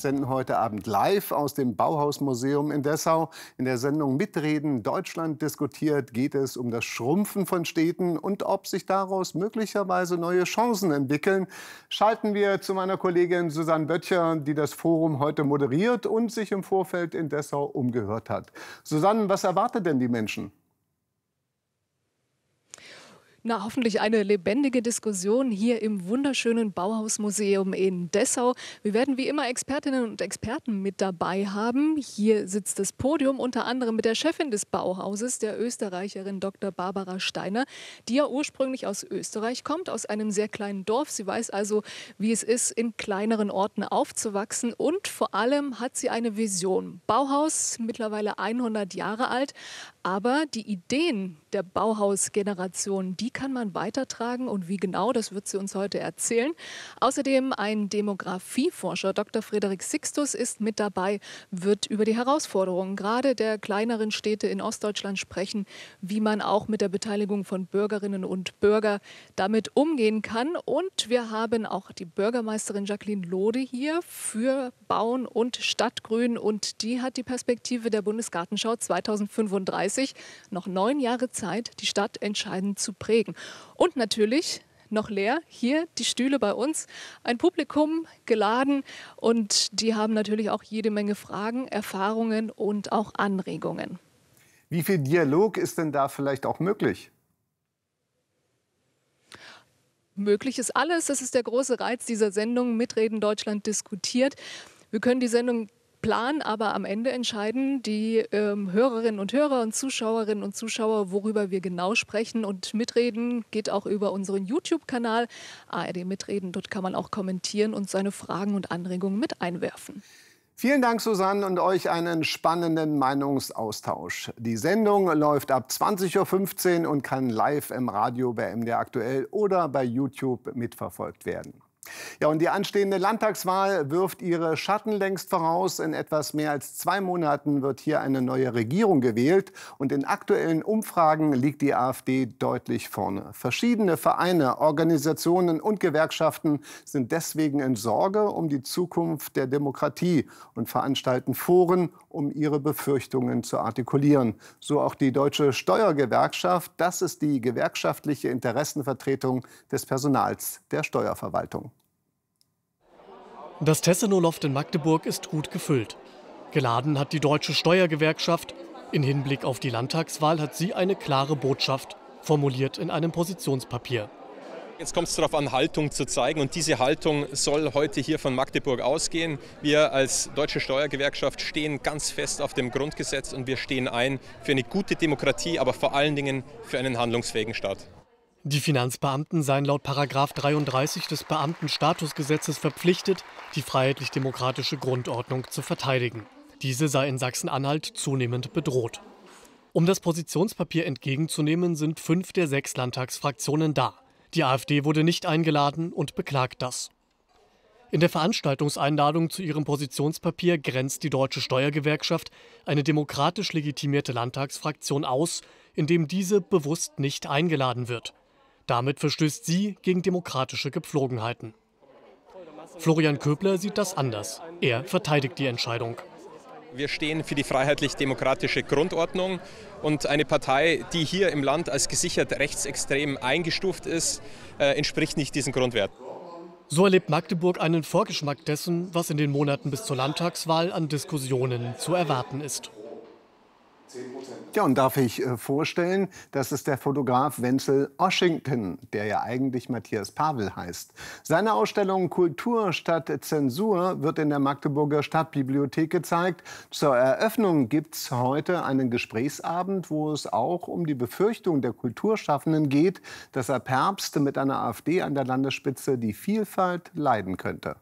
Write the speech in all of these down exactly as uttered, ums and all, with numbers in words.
senden heute Abend live aus dem Bauhausmuseum in Dessau. In der Sendung Mitreden Deutschland diskutiert geht es um das Schrumpfen von Städten und ob sich daraus möglicherweise neue Chancen entwickeln. Schalten wir zu meiner Kollegin Susanne Böttcher, die das Forum heute moderiert und sich im Vorfeld in Dessau umgehört hat. Susanne, was erwartet denn die Menschen? Na, hoffentlich eine lebendige Diskussion hier im wunderschönen Bauhausmuseum in Dessau. Wir werden wie immer Expertinnen und Experten mit dabei haben. Hier sitzt das Podium unter anderem mit der Chefin des Bauhauses, der Österreicherin Doktor Barbara Steiner, die ja ursprünglich aus Österreich kommt, aus einem sehr kleinen Dorf. Sie weiß also, wie es ist, in kleineren Orten aufzuwachsen. Und vor allem hat sie eine Vision. Bauhaus, mittlerweile hundert Jahre alt, aber die Ideen der Bauhausgeneration, die kann man weitertragen und wie genau, das wird sie uns heute erzählen. Außerdem ein Demografieforscher, Doktor Frederik Sixtus, ist mit dabei, wird über die Herausforderungen gerade der kleineren Städte in Ostdeutschland sprechen, wie man auch mit der Beteiligung von Bürgerinnen und Bürgern damit umgehen kann. Und wir haben auch die Bürgermeisterin Jacqueline Lode hier für Bauen und Stadtgrün und die hat die Perspektive der Bundesgartenschau zweitausendfünfunddreißig, noch neun Jahre Zeit, die Stadt entscheidend zu prägen. Und natürlich noch leer, hier die Stühle bei uns, ein Publikum geladen und die haben natürlich auch jede Menge Fragen, Erfahrungen und auch Anregungen. Wie viel Dialog ist denn da vielleicht auch möglich? Möglich ist alles, das ist der große Reiz dieser Sendung, Mitreden Deutschland diskutiert. Wir können die Sendung planen, aber am Ende entscheiden die ähm, Hörerinnen und Hörer und Zuschauerinnen und Zuschauer, worüber wir genau sprechen. Und Mitreden geht auch über unseren YouTube-Kanal A R D Mitreden. Dort kann man auch kommentieren und seine Fragen und Anregungen mit einwerfen. Vielen Dank, Susanne, und euch einen spannenden Meinungsaustausch. Die Sendung läuft ab zwanzig Uhr fünfzehn und kann live im Radio bei M D R Aktuell oder bei YouTube mitverfolgt werden. Ja, und die anstehende Landtagswahl wirft ihre Schatten längst voraus. In etwas mehr als zwei Monaten wird hier eine neue Regierung gewählt. Und in aktuellen Umfragen liegt die AfD deutlich vorne. Verschiedene Vereine, Organisationen und Gewerkschaften sind deswegen in Sorge um die Zukunft der Demokratie und veranstalten Foren, um ihre Befürchtungen zu artikulieren. So auch die Deutsche Steuergewerkschaft. Das ist die gewerkschaftliche Interessenvertretung des Personals der Steuerverwaltung. Das Tessenow-Loft in Magdeburg ist gut gefüllt. Geladen hat die Deutsche Steuergewerkschaft. In Hinblick auf die Landtagswahl hat sie eine klare Botschaft, formuliert in einem Positionspapier. Jetzt kommt es darauf an, Haltung zu zeigen, und diese Haltung soll heute hier von Magdeburg ausgehen. Wir als Deutsche Steuergewerkschaft stehen ganz fest auf dem Grundgesetz und wir stehen ein für eine gute Demokratie, aber vor allen Dingen für einen handlungsfähigen Staat. Die Finanzbeamten seien laut Paragraph dreiunddreißig des Beamtenstatusgesetzes verpflichtet, die freiheitlich-demokratische Grundordnung zu verteidigen. Diese sei in Sachsen-Anhalt zunehmend bedroht. Um das Positionspapier entgegenzunehmen, sind fünf der sechs Landtagsfraktionen da. Die AfD wurde nicht eingeladen und beklagt das. In der Veranstaltungseinladung zu ihrem Positionspapier grenzt die Deutsche Steuergewerkschaft eine demokratisch legitimierte Landtagsfraktion aus, indem diese bewusst nicht eingeladen wird. Damit verstößt sie gegen demokratische Gepflogenheiten. Florian Köbler sieht das anders. Er verteidigt die Entscheidung. Wir stehen für die freiheitlich-demokratische Grundordnung und eine Partei, die hier im Land als gesichert rechtsextrem eingestuft ist, äh, entspricht nicht diesen Grundwerten. So erlebt Magdeburg einen Vorgeschmack dessen, was in den Monaten bis zur Landtagswahl an Diskussionen zu erwarten ist. Ja, und darf ich äh, vorstellen, das ist der Fotograf Wenzel Oschington, der ja eigentlich Matthias Pavel heißt. Seine Ausstellung Kultur statt Zensur wird in der Magdeburger Stadtbibliothek gezeigt. Zur Eröffnung gibt es heute einen Gesprächsabend, wo es auch um die Befürchtung der Kulturschaffenden geht, dass ab Herbst mit einer AfD an der Landesspitze die Vielfalt leiden könnte.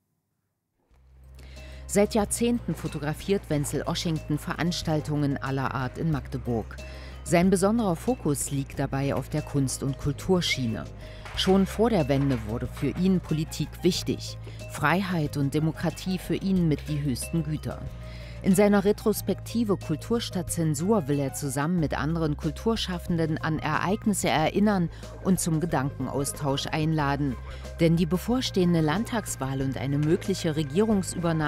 Seit Jahrzehnten fotografiert Wenzel Oschington Veranstaltungen aller Art in Magdeburg. Sein besonderer Fokus liegt dabei auf der Kunst- und Kulturschiene. Schon vor der Wende wurde für ihn Politik wichtig. Freiheit und Demokratie für ihn mit die höchsten Güter. In seiner Retrospektive Kultur statt Zensur will er zusammen mit anderen Kulturschaffenden an Ereignisse erinnern und zum Gedankenaustausch einladen. Denn die bevorstehende Landtagswahl und eine mögliche Regierungsübernahme